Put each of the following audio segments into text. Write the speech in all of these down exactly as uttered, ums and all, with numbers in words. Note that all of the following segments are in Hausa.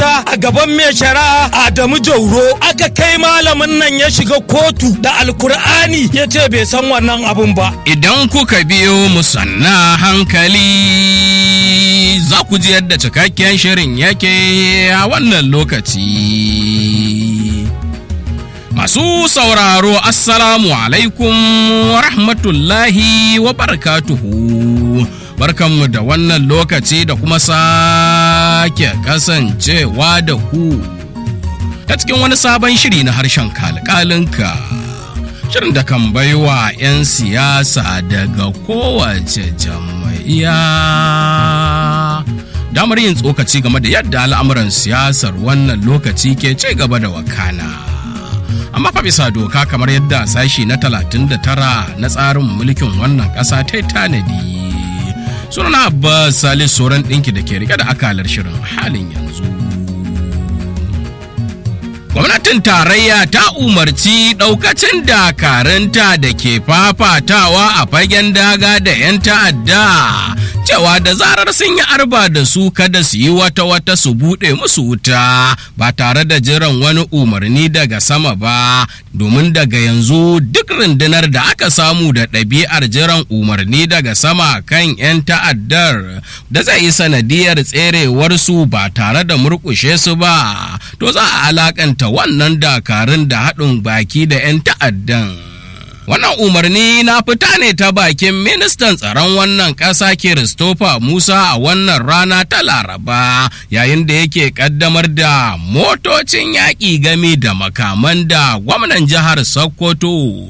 ƙasa a gaban mai shari'a Adamu Jauro aka kai malamin nan ya shiga kotu da alkur'ani ya ce bai san wannan abun ba. Idan kuka biyo mu sanna hankali za ku ji yadda cikakken shirin yake a wannan lokaci. Masu sauraro assalamu alaikum wa rahmatullahi wa barakatuhu. Barkanmu da wannan lokaci da kuma sake kasancewa da ku ta cikin wani sabon shiri na harshen kalkalinka. Shirin da kan baiwa 'yan siyasa daga kowace jam'iyya damar yin tsokaci game da yadda al'amuran siyasar wannan lokaci ke ci gaba da wakana. Amma fa bisa doka kamar yadda sashi na talatin da tara na tsarin mulkin wannan ƙasa ta tanadi. Sunana Abbas Salisu Soran ɗinki da ke rike da akalar shirin halin yanzu. Gwamnatin tarayya ta umarci ɗaukacin dakaranta da ke fafatawa a fagen daga da 'yan ta'adda cewa da zarar sun yi arba da su kada su yi wata-wata su buɗe musu wuta ba tare da jiran wani umarni daga sama ba, domin daga yanzu duk rundunar da aka samu da ɗabi'ar jiran umarni daga sama kan 'yan ta'addar da zai yi sanadiyar tserewarsu ba tare da murƙushe su ba, to za a alakanta wannan dakarun da haɗin baki da 'yan ta'addan. Wannan umarni na fita ne ta bakin ministan tsaron wannan ƙasa Christopher Musa a wannan rana ta Laraba, yayin da yake ƙaddamar da motocin yaƙi game da makaman da gwamnan jihar Sokoto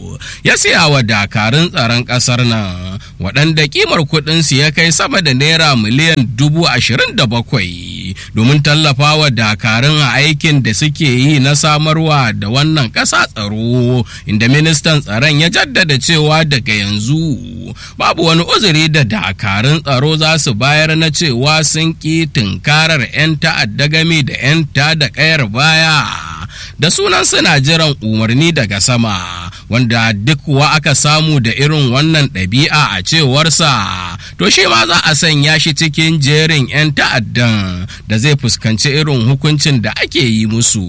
ya siya wa dakarun tsaron ƙasar nan, waɗanda kimar kuɗinsu ya kai sama da naira miliyan dubu ashirin da bakwai domin tallafawa dakarun a aikin da suke yi na samarwa da wannan ƙasa tsaro, inda ministan tsaron ya jaddada cewa daga yanzu babu wani uzuri da dakarun tsaro za su bayar na cewa sun ƙi tunkarar 'yan ta'adda game da 'yan da ƙayar baya da sunan suna jiran umarni daga sama, wanda duk kuwa aka samu da irin wannan ɗabi'a a cewarsa to shi ma za a sanya shi cikin jerin 'yan ta'addan da zai fuskanci irin hukuncin da ake yi musu.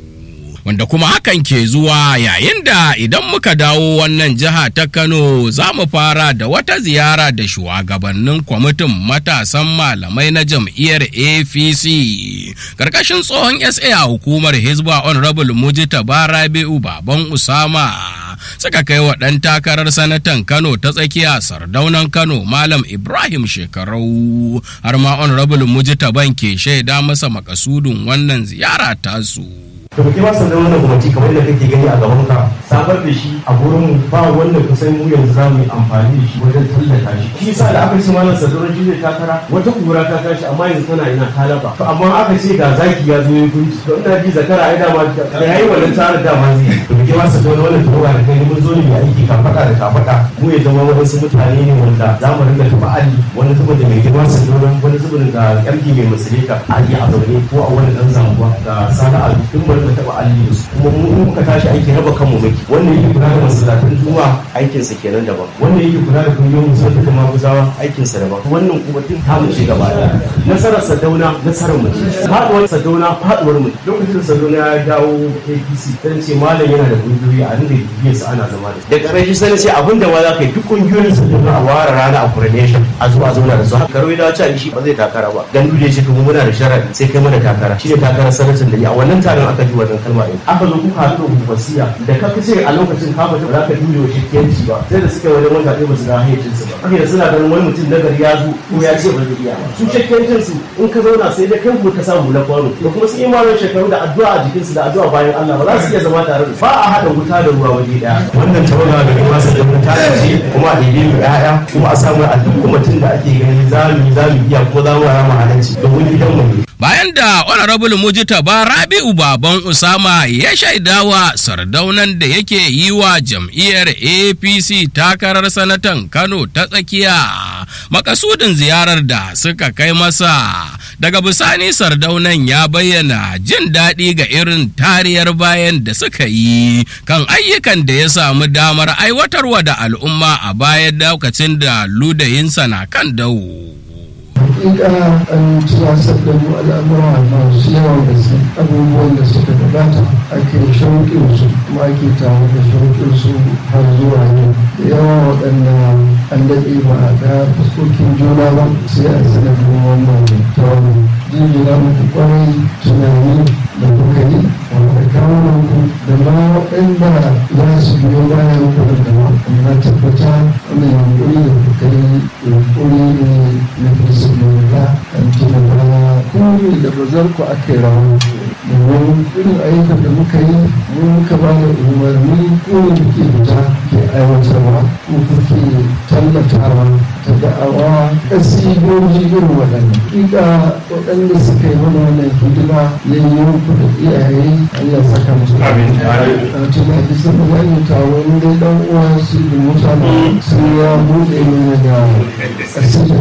Wanda kuma hakan ke zuwa yayin da idan muka dawo wannan jiha ta Kano za mu fara da wata ziyara da shugabannin kwamitin matasan malamai na jam'iyyar A P C karkashin tsohon S A a hukumar Hizba Honorable Mujtaba Rabi'u Baban Usama suka kai wa ɗan takarar sanatan Kano ta tsakiya Sardaunan Kano Malam Ibrahim Shekarau, har ma Honorable Mujtaban ke shaida masa makasudin wannan ziyara tasu. to ke ba sanar wannan gwamnati kamar da kake gani a gaban ka samar da shi a gurin ba wanda kusan mu yanzu za mu yi amfani da shi wajen tallata shi shi yasa da aka ce malam Sardaunan shi zai takara wata kura ta tashi amma yanzu tana ina talaba to amma aka ce ga zaki ya zo ya kunci to ina ji zakara ai dama da yayi wannan tsara dama zai to ke ba sanar wannan tuwa da kai mun zo ne mai aiki ka fada da ka fada mu ya zama wadansu mutane ne wanda za mu rinka tuba ali wani zuba da mai girma Sardaunan wani zuba da karki mai musulika ali a zaune ko a wani dan zanguwa da sana'a duk da taba alli su kuma mu muka tashi aiki raba kanmu muke wannan yake kula da masallatan juma'a aikin sa kenan daban wannan yake kula da kungiyoyin musulmi kuma guzawa aikin sa daban wannan kuma tun ta mu ce gaba da nasarar Sardauna nasarar mu faduwar Sardauna faduwar mu lokacin Sardauna ya dawo A P C dan ce malam yana da kungiyoyi a rinda bibiyar sa ana zama da da karshe sai ce abinda ma za ka yi duk kungiyoyin Sardauna a ware rana a coronation a zuwa zauna da su haka karo da ci shi ba zai takara ba dan dole shi kuma muna da sharadi sai kai mana takara shi ne takarar sanatin da a wannan taron aka ji wannan kalma ɗin aka zo kuka haɗu da wasiya da ka kace a lokacin ka fata ba za ka dure wa shakkiyanci ba sai da suka yi wajen wanda ɗaya ba su ga hayyacin su ba haka da suna ganin wani mutum nagari ya zo ko ya ce ba zai iya ba su shakkiyancin su in ka zauna sai dai kai ka samu na kwano da kuma sun yi malar shekaru da addu'a a jikin su da addu'a bayan Allah ba za su iya zama tare da su ba a haɗa wuta da ruwa waje ɗaya wannan tawaga da kuma sa da wuta ce kuma a ɗebe mu ƴaƴa kuma a samu a duk mutum da ake gani za mu za mu iya kuma za mu rama halanci domin gidan mu ne. Bayan da Honorable Mujtaba Rabi'u Baban Usama ya shaidawa Sardaunan da yake yi wa jam'iyyar A P C takarar sanatan Kano ta tsakiya makasudin ziyarar da suka kai masa, daga bisani Sardaunan ya bayyana jin daɗi ga irin tariyar bayan da suka yi kan ayyukan da ya samu damar aiwatarwa da al'umma a bayan lokacin da ludayinsa na kan dawo. hakika an tunasar da mu al'amura masu yawan gaske abubuwan da suka gabata ake shauƙin su kuma ake tare da shauƙin su har zuwa yau da yawa waɗanda an daɗe ba a ga fuskokin juna ba sai a sanadin wannan tawarin jinjina muku kwarai tunani da kuka yi wanda kawo ku da ma waɗanda za su biyo bayan ku da gaba amma tabbata wannan yankuri da kuka yi yankuri ne na fisibilita an tuna baya kuri da bazar ku aka yi rawa domin irin ayyukan da muka yi mun muka ba da umarni ko muke fita ke aiwatarwa ko kuke tallatawa ta da'awa ƙasidoji irin waɗanda ƙiƙa waɗanda suka yi mana wannan hidima yayin ku da iyaye Allah saka musu amin a tuna da sama zan yi taro ni dai dan uwa su da mutane sun ya buɗe mana da ƙasida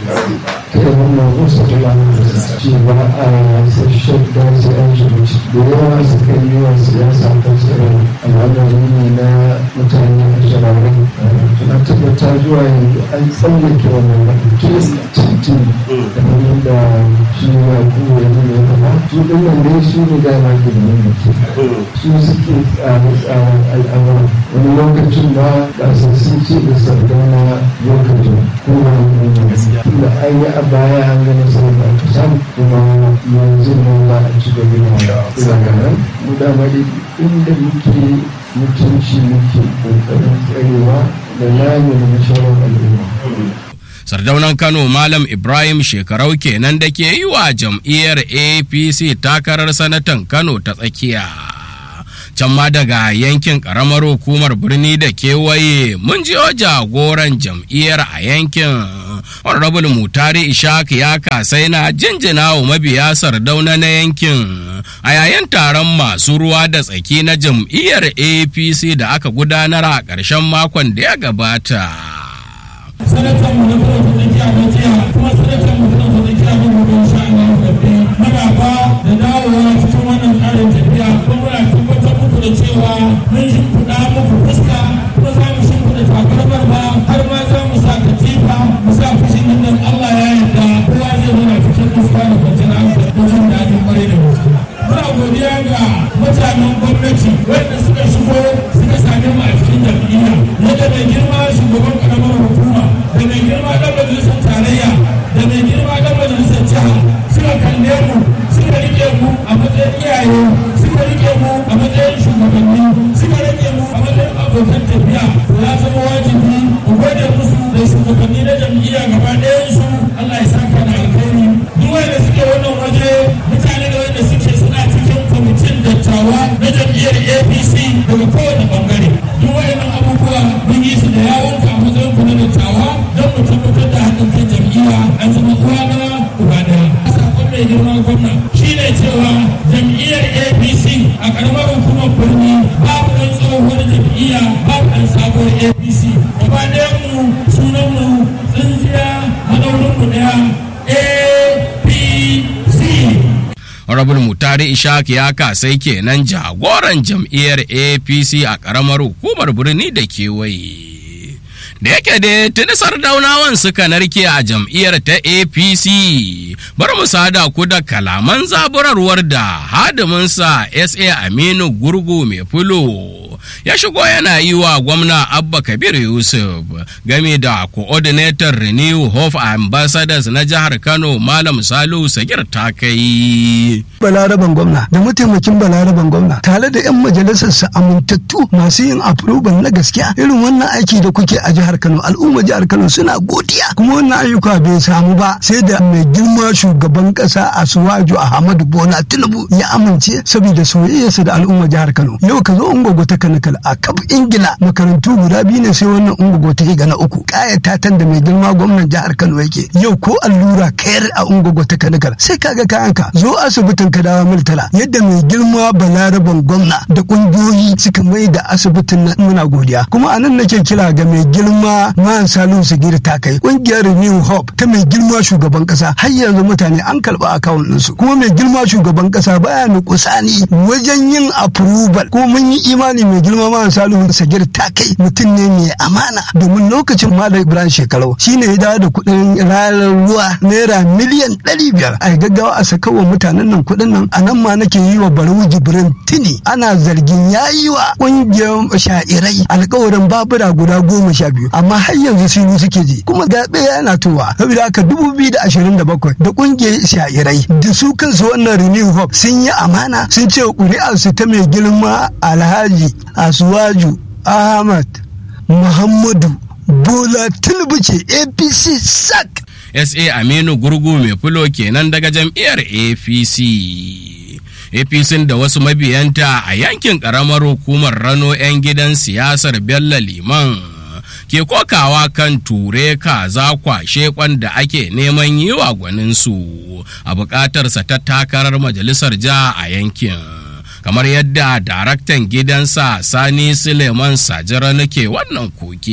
ta yi wannan wasu da ce ba a sashen da sai an shiga da yawa suka yi wa siyasa ta tsirin al'adari ne na mutane a shirarai tuna tabbata zuwa yanzu an tsallake wannan batun titin da hannun da shi ya kuma yanzu ne kama su ɗin nan dai su ne dama girman da ke su suke tsare-tsaren al'amura wani lokacin ba ba su sun ce da sardauna lokacin kuma da an yi a baya an gani sai ba ta samu kuma yanzu nan za a ci gaba da tsagaran mu dama da inda muke mutunci muke kokarin tsarewa da lamin masharar al'umma. Sardaunan Kano Malam Ibrahim Shekarau kenan da ke yi wa jam'iyyar A P C takarar sanatan Kano ta tsakiya. Can ma daga yankin ƙaramar hukumar birni da kewaye mun jiyo jagoran jam'iyyar a yankin Honorable Mutari Ishaq ya kasai na jinjina wa mabiya Sardauna na yankin a yayin taron masu ruwa da tsaki na jam'iyyar A P C da aka gudanar a ƙarshen makon da ya gabata. Sanatan mu na kuma tsakiya na jiya kuma sanatan mu na tsakiya na gobe insha Allah rabbi muna ba da dawowa cikin wannan tsarin tafiya kuma muna tabbatar muku da cewa mun shimfiɗa muku fuska kuma za mu shimfiɗa takalmar ba har ma za mu sa katifa mu sa fushin nan Allah ya yarda kowa zai nuna cikin fuska da kwanciyar hankali da jin daɗin ƙwarai da gaske. Muna godiya ga mutanen gwamnati wanda suka shigo suka same mu a cikin jam'iyya yadda mai girma shugaban ƙaramar hukuma da mai girma ɗan majalisar tarayya da mai girma ɗan majalisar jiha suka kalle mu suka rike mu a matsayin iyaye suka rike mu a matsayin shugabanni suka rike mu a matsayin abokan tafiya ya zama wajibi ku gode musu da shugabanni na jam'iyya gaba ɗayan su Allah ya saka da alkhairi duk wanda suke wannan waje mutane da wanda suke suna cikin kwamitin dattawa na jam'iyyar A P C daga kowane bangare duk wayannan abubuwa mun yi su da yawon a matsayin ku na dattawa don mu tabbatar da haɗin kan jam'iyya an zama uwa na uba ɗaya. Sakon mai girma gwamna shi ne cewa jam'iyyar A P C a ƙaramar hukumar birni babu ɗan tsohuwar jam'iyya babu ɗan sabuwar A P C gaba ɗayan mu sunan mu tsintsiya madaurin mu ɗaya A P C. Honorable Mutari Ishaq ya kasai kenan jagoran jam'iyyar A P C a ƙaramar hukumar birni da kewaye. Da yake da tuni Sardaunawan suka narke a jam'iyyar ta A P C, bar mu sada ku da kalaman zaburarwar da hadiminsa S A Aminu Gurgu mai fulo ya shigo yana yi wa gwamna Abba Kabir Yusuf game da coordinator Renew Hope Ambassadors na jihar Kano Malam Salihu Sagir ta kai. Balaraban gwamna da mataimakin balaraban gwamna tare da 'yan majalisarsa amintattu masu yin approval na gaskiya irin wannan aiki da kuke a jihar Kano al'umma jihar Kano suna godiya kuma wannan ayyuka bai samu ba sai da mai girma shugaban kasa Asuwaju Ahmadu Bola Tinubu ya amince saboda soyayyarsa da al'umma jihar Kano. Yau ka zo ungogo ta Kanakal a kaf Ingila makarantu guda biyu ne sai wannan ungogo ta ga na uku kayata tan da mai girma gwamnan jihar Kano yake yau ko allura kayar a ungogo ta Kanakal sai kaga kayanka zo asibitin ka dawo Murtala yadda mai girma balaraban gwamna da kungiyoyi suka mai da asibitin nan muna godiya kuma anan nake kira ga mai girma girma man Salihu Sagir ta kai kungiyar Renew Hope ta mai girma shugaban kasa har yanzu mutane an karba account ɗinsu kuma mai girma shugaban kasa baya nukusani wajen yin approval ko mun yi imani mai girma man Salihu Sagir ta kai mutum ne mai amana domin lokacin Malam Ibrahim Shekarau shine ya dawo da kuɗin ranar ruwa naira miliyan ɗari biyar a gaggawa a sakawa mutanen nan kuɗin nan a nan ma nake yi wa Barau Jibrin tuni ana zargin yayi wa kungiyar sha'irai alƙawarin babura guda goma sha biyu amma har yanzu sun suke ji kuma zaɓe yana towa saboda haka dubu biyu da ashirin da bakwai da kungiyar sha'irai da su kansu wannan Renew Hope sun yi amana sun ce ƙuri'ar su ta mai girma Alhaji Asuwaju Ahmad Muhammadu Bola Tinubu ce A P C sak. S A Aminu Gurgu mai fulo kenan daga jam'iyyar A P C. A P C da wasu mabiyanta a yankin ƙaramar hukumar Rano 'yan gidan siyasar Bello Liman ke kokawa kan ture kaza kwashe kwanda ake neman yi wa gwaninsu a buƙatarsa ta takarar majalisar jiha a yankin. Kamar yadda daraktan gidansa Sani Suleiman Sajara nake wannan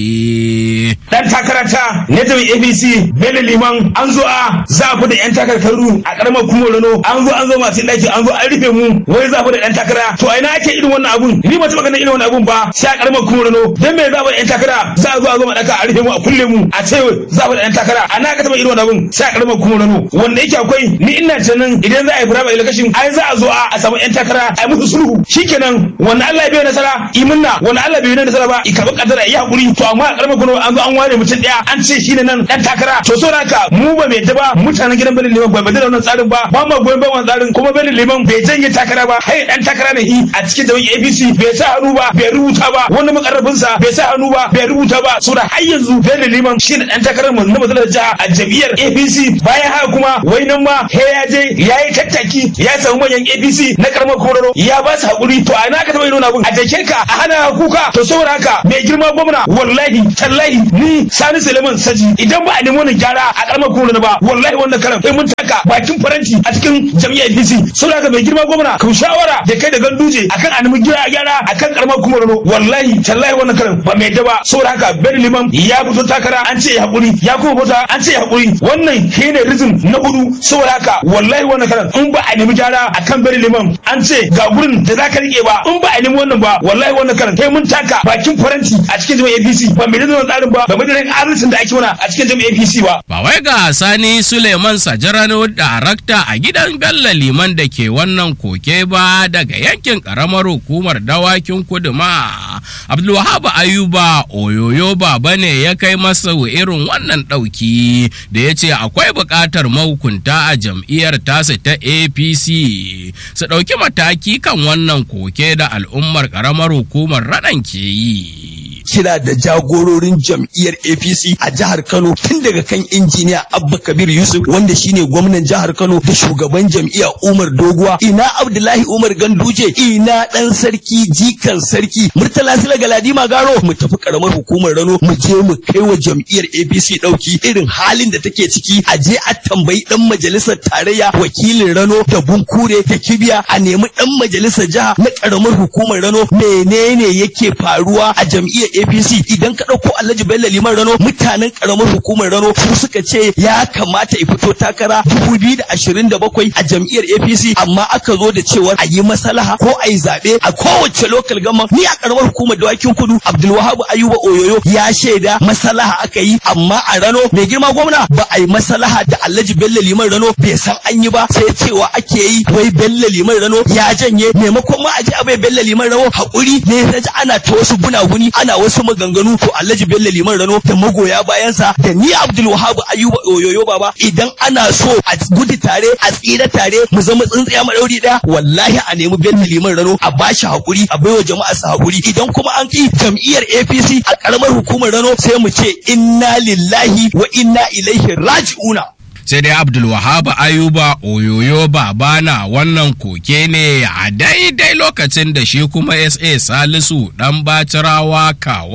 koke. Dan takarata ne ta A B C Bello Liman an zo a za ku da yan takarkaru a karamar kuma Rano an zo an zo masu daki an zo an rufe mu wai za ku da dan takara to a ina ake irin wannan abun ni ba ta magana irin wannan abun ba sai a karamar kuma Rano dan me za ku da yan takara za a zo a zo ma daka a rufe mu a kulle mu a ce za ku da yan takara ana ka taba irin wannan abun sai a karamar kuma Rano wanda yake akwai ni ina tunanin idan za a yi biraba election ai za a zo a samu yan takara a musu sulhu shikenan wannan Allah bai nasara iminna wannan Allah bai nasara ba i karbi kadara yi hakuri to amma a karamar kuma an zo an ware mutum daya an ce shine nan dan takara to so haka mu ba mai ta ba mutanen gidan Bello Liman bai da wannan tsarin ba ba ma goyon ba wannan tsarin kuma Bello Liman bai janye takara ba hai dan takara ne a cikin jami'ar A P C bai sa hannu ba bai rubuta ba wannan makarrabin sa bai sa hannu ba bai rubuta ba so da har yanzu Bello Liman shine dan takarar mu na matsalar jiha a jami'ar A P C bayan haka kuma wai nan ma he ya je yayi tattaki ya samu manyan A P C na karamar kororo ya ba su hakuri to a ina ka taba irin abun a dake ka a hana kuka to saboda haka mai girma gwamna wallahi tallahi ni Sani Suleiman Saji idan ba a nemi wannan gyara a karamar kororo ba wallahi wannan karam sai mun taka bakin faranti a cikin jami'ar A P C saboda haka mai girma gwamna ku shawara da kai da ganduje akan a nemi gyara akan karamar kororo wallahi tallahi wannan karam ba mai daba saboda haka Bello Liman ya fito takara an ce ya hakuri ya kuma fito an ce ya hakuri wannan shine rizim na hudu saboda haka wallahi wannan karam in ba a nemi gyara akan Bello Liman an ce ga gurin da za ka rike ba in ba a nemi wannan ba wallahi wannan karan kai mun taka bakin faranti a cikin jami'ar A P C ba mai da wannan tsarin ba ba mai da adalcin da ake mana a cikin jami'ar A P C ba ba wai ga Sani Suleiman Sajarano darakta a gidan Bello Liman da ke wannan koke ba daga yankin karamar hukumar Dawakin Kudu ma Abdulwahab Ayuba Oyoyo baba ne ya kai masa irin wannan dauki da ya ce akwai buƙatar mahukunta a jam'iyyar tasa ta A P C su ɗauki mataki kan wannan koke da al'ummar ƙaramar hukumar Raɗan ke yi. Kira da jagororin jam'iyyar A P C a jihar Kano tun daga kan injiniya Abba Kabir Yusuf wanda shine gwamnan jihar Kano da shugaban jam'iyya Umar Doguwa ina Abdullahi Umar Ganduje ina dan sarki jikan sarki Murtala Sila Galadima Garo mu tafi karamar hukumar Rano mu je mu kai wa jam'iyyar A P C dauki irin halin da take ciki a je a tambayi dan majalisar tarayya wakilin Rano da Bunkure da Kibiya a nemi dan majalisar jiha na karamar hukumar Rano menene yake faruwa a jam'iyyar A P C idan ka dauko Alhaji Bello Liman Rano mutanen karamar hukumar Rano su suka ce ya kamata ya fito takara dubu biyu da ashirin da bakwai a jam'iyyar A P C amma aka zo da cewa a yi maslaha ko a yi zabe a kowace local government ni a karamar hukumar Dawakin Kudu Abdulwahab Ayuba Oyoyo ya shaida maslaha aka yi amma a Rano mai girma gwamna ba a yi maslaha da Alhaji Bello Liman Rano bai san an yi ba sai cewa ake yi wai Bello Liman Rano ya janye maimakon ma a je a bai Bello Liman Rano hakuri ne naji ana ta wasu gunaguni ana wasu maganganu to Alhaji Bello Liman Rano da magoya bayansa da ni Abdulwahab Ayuba Oyoyo baba idan ana so a gudu tare a tsira tare mu zama tsintsiya madauri daya wallahi a nemi Bello Liman Rano a bashi hakuri a baiwa jama'a su hakuri idan kuma an ki jam'iyyar A P C a karamar hukumar Rano sai mu ce inna lillahi wa inna ilaihi raji'una. Sai dai Abdulwahab Ayuba Oyoyo baba na wannan koke ne a daidai lokacin da shi kuma S A Salisu dan Bacirawa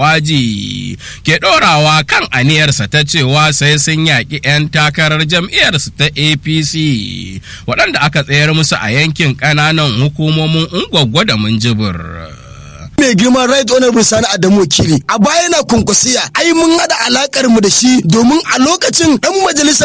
Kawaji ke dorawa kan aniyarsa ta cewa sai sun yaƙi 'yan takarar jam'iyyarsu ta A P C waɗanda aka tsayar musu a yankin ƙananan hukumomin Ungwaggo da Minjibir. mai girma right honorable Sani Adamu Wakili a baya na kunkusiya ai mun hada alakar mu da shi domin a lokacin dan majalisar